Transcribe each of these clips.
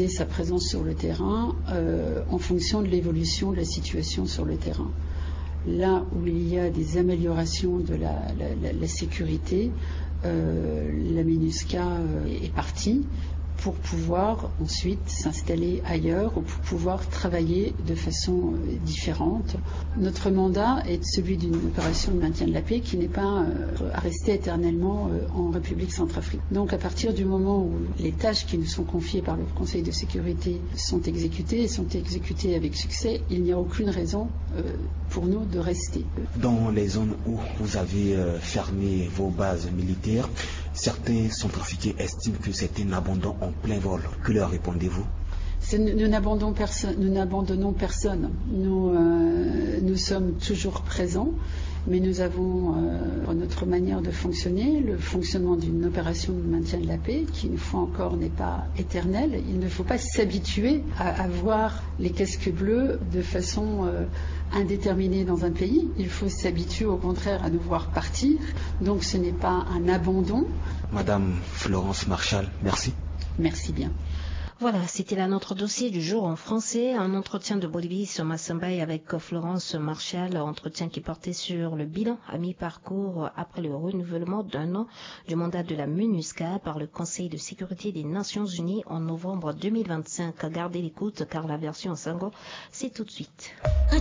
optimiser sa présence sur le terrain en fonction de l'évolution de la situation sur le terrain. Là où il y a des améliorations de la sécurité, la MINUSCA est partie pour pouvoir ensuite s'installer ailleurs ou pour pouvoir travailler de façon différente. Notre mandat est celui d'une opération de maintien de la paix qui n'est pas à rester éternellement en République centrafricaine. Donc à partir du moment où les tâches qui nous sont confiées par le Conseil de sécurité sont exécutées et sont exécutées avec succès, il n'y a aucune raison pour nous de rester. Dans les zones où vous avez fermé vos bases militaires, certains centrafricains estiment que c'est un abandon en plein vol. Que leur répondez-vous? Nous n'abandonnons personne. Nous sommes toujours présents, mais nous avons notre manière de fonctionner, le fonctionnement d'une opération de maintien de la paix, qui une fois encore n'est pas éternelle. Il ne faut pas s'habituer à voir les casques bleus de façon indéterminée dans un pays. Il faut s'habituer au contraire à nous voir partir. Donc ce n'est pas un abandon. Madame Florence Marchal, merci. Merci bien. Voilà, c'était là notre dossier du jour en français, un entretien de Bolivie sur Massambaye avec Florence Marchal, entretien qui portait sur le bilan à mi-parcours après le renouvellement d'un an du mandat de la MINUSCA par le Conseil de sécurité des Nations Unies en novembre 2025. Gardez l'écoute car la version en sango, c'est tout de suite.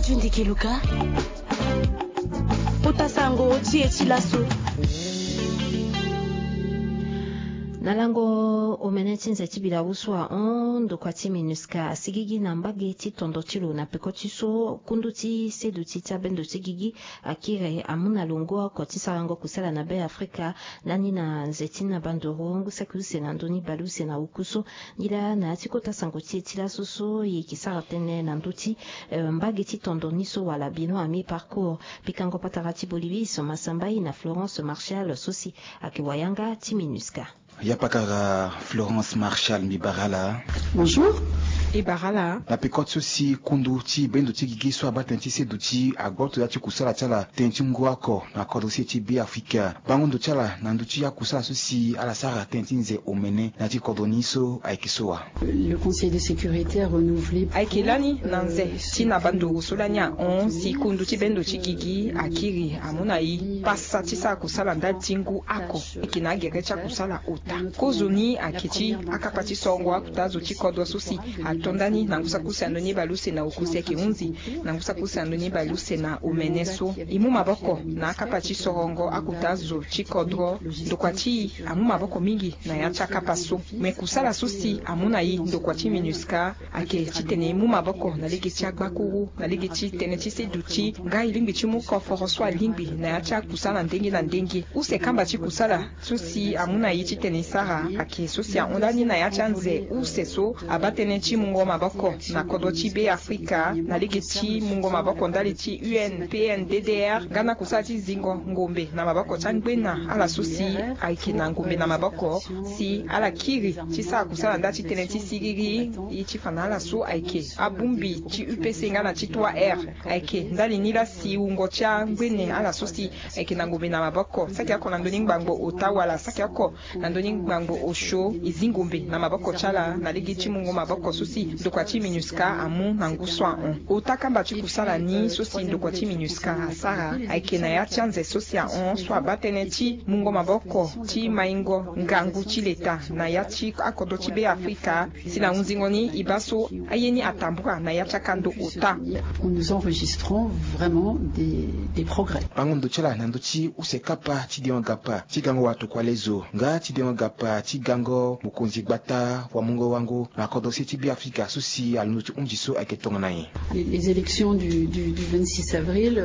Nalango omenetsinze tibila uswa ondo kwa ti MINUSCA sigigi na mbage ti tondo tilo na pekoti so kundu ti sedu ti tabendo tigigi akire amuna longo kwa ti sarango kusala na be Afrika nani na nzeti na bandorongo sakuse na ndoni baluse na ukuso nila na tikota sango ti tila soso yikisara tene na nduti mbage ti tondo niso wala bino ami parcours pikango patarati Bolivie so Massambaye na Florence Marchal sosi akiwayanga ti MINUSCA. Yapakara Florence Marchal Mibarala. Bonjour. Ibarala. La pekote aussi kundu ti bendo ti gigi so abatenti se duti agoto ya ti kusala chala tenti ngwako na kodo si ti bi Afrika. Bangondo chala na nduti ya kusala sosi ala sara tenti nze omene na ti kodo niso aikisoa. Le Conseil de sécurité a renouvelé. Aikilani nanze ti na bando usulanya on si kundu ti bendo ti gigi akiri amunai passa ti sa kusala nda tingu ako ikina gerecha kusala ota. Kozuni akiti akapati songo akutazo ti kodo sosi atondani nangusa kusandoni baluse na ukuse kiunzi nangusa kusandoni baluse na umeneso imu maboko na akapati sorongo akutazo ti kodro ndokwati amu maboko mingi na yacha kapaso mekusala sosi amuna yi ndokwati MINUSCA ake chitene imu maboko na ligi ti agbakuru na ligi ti tene ti seduti nga ilimbi ti mu koforo so alimbi na yacha kusala ndengi na ndengi use kamba ti kusala sosi amuna yi ti tene sara ake sosi ondani na yacha nze use so abatene ti mungo maboko na kodo ti be Afrika na ligi ti mungo maboko ndali ti UN PNDDR gana kusala ti zingo ngombe na maboko changbena ala sosi aike na ngombe na maboko si ala kiri ti sa kusala nda ti tene ti sigiri i ti fana ala so aike abumbi ti UPC ngana ti 3R aike ndali nila si ungo ti angbene ala sosi aike na ngombe na maboko saki ako na ndoni ngbango otawala saki ako na ndoni ngbango osho izingombe na maboko chala na ligi ti mungo maboko sosi ndokwa ti MINUSCA amu na nguswa on otakamba ti kusala ni sosi ndokwa ti MINUSCA asara aike na ya ti anze sosi a on so abatene ti mungo maboko ti maingo ngangu ti leta na ya ti akodo ti be Afrika si na unzingo ni ibaso ayeni atambura na ya chakando ota. Nous enregistrons vraiment des progrès. Bangondo chala na nduti use kapa ti diwa gapa ti gango watu kwa lezo nga ti diwa gapa ti gango mukonzi gbata wa mungo wango na kodo si ti bi Afrika sosi alunuti umjiso aketonga na ye. Les élections du 26 avril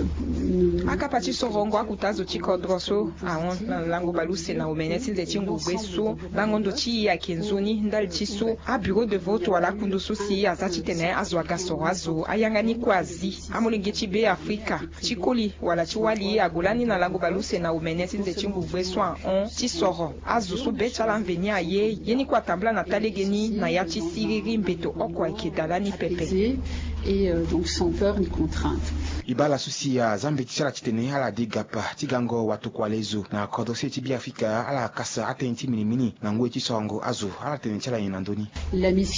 akapati sorongo akutazo ti kodroso awon na lango baluse na omenesi nze ti ngubwe so bangondo ti ya kenzoni ndali ti so a bureau de vote wala kundu sosi aza ti tene azo agaso azo ayangani kwazi amulingi ti be Afrika ti koli wala ti wali agolani na lango baluse na omenesi nze ti ngubwe so on ti soro azo so be chala mveni aye yeni kwa tambla na talegeni na ya ti siriri mbeto oko aike dalani pepe et donc sans peur ni contrainte. Ibala susi ya zambe ti chala titene ala de gapa ti gango watu kwa lezo na kodo se ti bi Afrika ala kasa atenti minimini na ngwe ti songo azo ala tene chala ina ndoni. La mission